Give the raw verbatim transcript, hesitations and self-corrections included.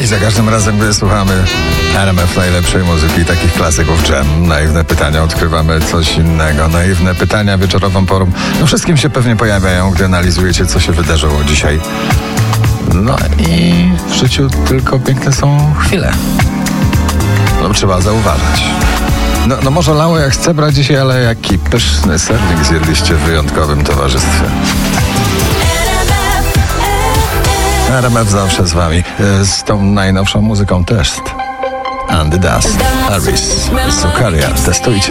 I za każdym razem, gdy słuchamy R M F najlepszej muzyki, takich klasyków jam, naiwne pytania, odkrywamy coś innego. Naiwne pytania wieczorową porą. No wszystkim się pewnie pojawiają, gdy analizujecie, co się wydarzyło dzisiaj. No i w życiu tylko piękne są chwile. No trzeba zauważać. No, no może lało jak cebra dzisiaj, ale jaki pyszny sernik zjedliście w wyjątkowym towarzystwie. R M F zawsze z wami. Z tą najnowszą muzyką też. And the Dust. Aris. Zukaria. Testujcie.